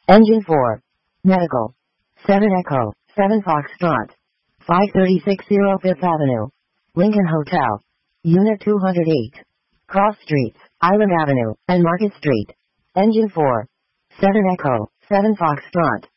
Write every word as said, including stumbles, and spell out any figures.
Engine four. Medical. seven Echo, seven Foxtrot. five thirty-six oh Fifth Avenue. Lincoln Hotel. Unit two hundred eight. Cross Streets, Island Avenue, and Market Street. Engine four. seven Echo, seven Foxtrot.